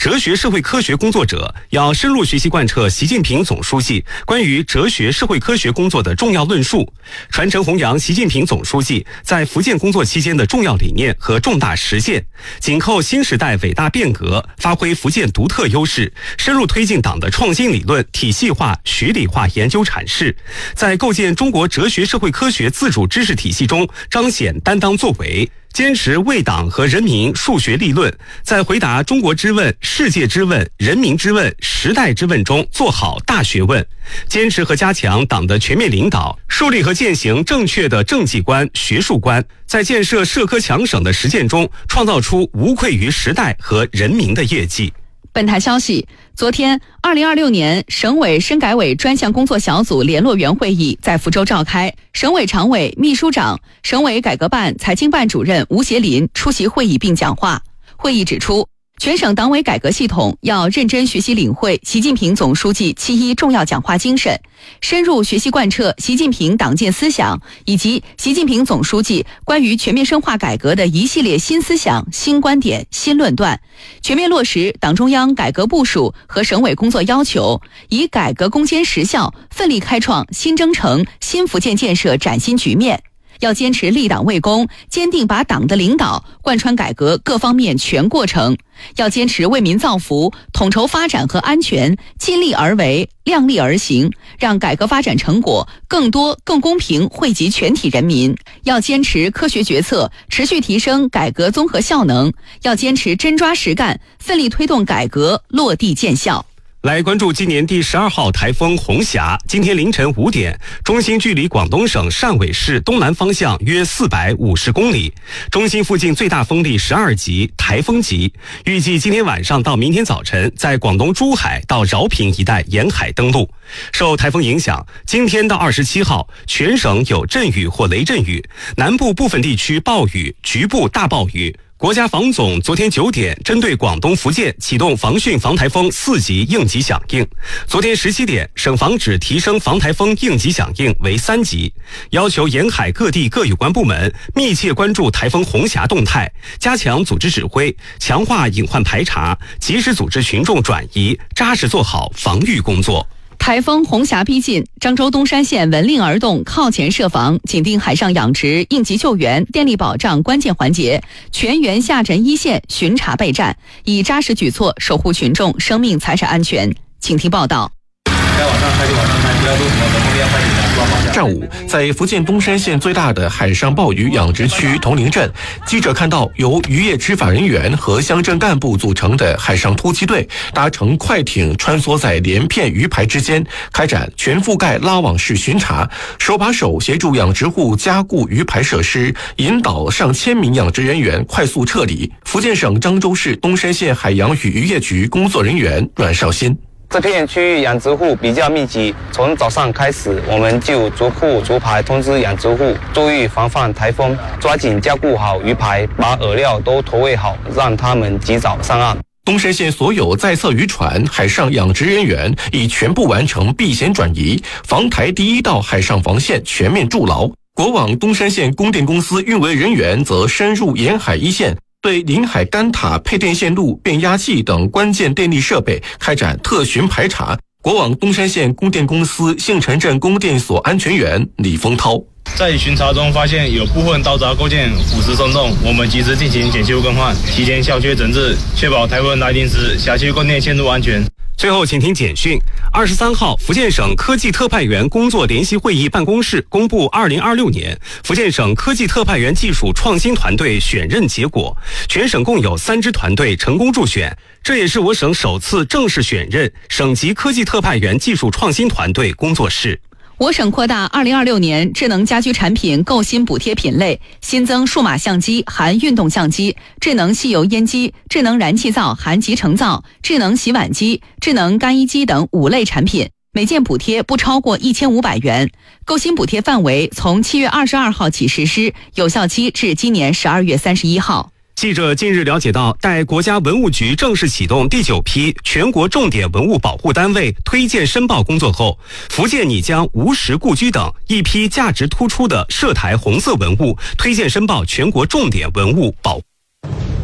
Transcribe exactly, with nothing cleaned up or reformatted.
哲学社会科学工作者要深入学习贯彻习近平总书记关于哲学社会科学工作的重要论述，传承弘扬习近平总书记在福建工作期间的重要理念和重大实践，紧扣新时代伟大变革，发挥福建独特优势，深入推进党的创新理论体系化、学理化研究阐释，在构建中国哲学社会科学自主知识体系中彰显担当作为，坚持为党和人民数学立论，在回答中国之问、世界之问、人民之问、时代之问中做好大学问，坚持和加强党的全面领导，树立和践行正确的政绩观、学术观，在建设社科强省的实践中创造出无愧于时代和人民的业绩。 本台消息，昨天二零二六年省委深改委专项工作小组联络员会议在福州召开，省委常委、秘书长、省委改革办、财经办主任吴协林出席会议并讲话。会议指出，全省党委改革系统要认真学习领会习近平总书记七一重要讲话精神，深入学习贯彻习近平党建思想以及习近平总书记关于全面深化改革的一系列新思想、新观点、新论断，全面落实党中央改革部署和省委工作要求，以改革攻坚实效，奋力开创新征程、新福建建设崭新局面。要坚持立党为公，坚定把党的领导贯穿改革各方面全过程，要坚持为民造福，统筹发展和安全，尽力而为，量力而行，让改革发展成果更多更公平惠及全体人民。要坚持科学决策，持续提升改革综合效能，要坚持真抓实干，奋力推动改革落地见效。 来关注今年第十二号台风红霞，今天凌晨五点，中心距离广东省汕尾市东南方向约四百五十公里，中心附近最大风力十二级，台风级，预计今天晚上到明天早晨在广东珠海到饶平一带沿海登陆。受台风影响，今天到二十七号，全省有阵雨或雷阵雨，南部部分地区暴雨，局部大暴雨。国家防总昨天九点针对广东、福建启动防汛防台风四级应急响应。昨天十七点，省防指提升防台风应急响应为三级，要求沿海各地各有关部门密切关注台风红霞动态，加强组织指挥，强化隐患排查，及时组织群众转移，扎实做好防御工作。 台风红霞逼近，漳州东山县闻令而动，靠前设防，紧盯海上养殖、应急救援、电力保障关键环节，全员下沉一线巡查备战，以扎实举措守护群众生命财产安全。请听报道。 该往上开就往上开，不要动什么的，后面换你的。 上午，在福建东山县最大的海上鲍鱼养殖区铜陵镇，记者看到由渔业执法人员和乡镇干部组成的海上突击队，搭乘快艇穿梭在连片鱼排之间，开展全覆盖拉网式巡查，手把手协助养殖户加固鱼排设施，引导上千名养殖人员快速撤离。福建省漳州市东山县海洋与渔业局工作人员阮绍新。 这片区域养殖户比较密集，从早上开始，我们就逐户逐排通知养殖户注意防范台风，抓紧加固好鱼排，把饵料都投喂好，让他们及早上岸。 东山县所有在侧渔船、海上养殖人员已全部完成避险转移，防台第一道海上防线全面筑牢。国网东山县供电公司运维人员则深入沿海一线，对临海干塔、配电线路、变压器等关键电力设备开展特巡排查。国网东山县供电公司杏城镇供电所安全员李丰涛。 在巡查中发现有部分刀闸构件腐蚀松动，我们及时进行检修更换，提前消缺整治，确保台风来临时辖区供电线路安全。 最后，请听简讯。二十三号，福建省科技特派员工作联席会议办公室公布二零二六年福建省科技特派员技术创新团队选任结果，全省共有三支团队成功入选，这也是我省首次正式选任省级科技特派员技术创新团队工作室。 我省扩大二零二六年智能家居产品购新补贴品类，新增数码相机含运动相机、智能吸油烟机、智能燃气灶含集成灶、智能洗碗机、智能干衣机等五类产品，每件补贴不超过一千五百元。购新补贴范围从七月二十二号起实施，有效期至今年十二月三十一号。 记者近日了解到，待国家文物局正式启动第九批全国重点文物保护单位推荐申报工作后，福建拟将吴石故居等一批价值突出的涉台红色文物推荐申报全国重点文物保护。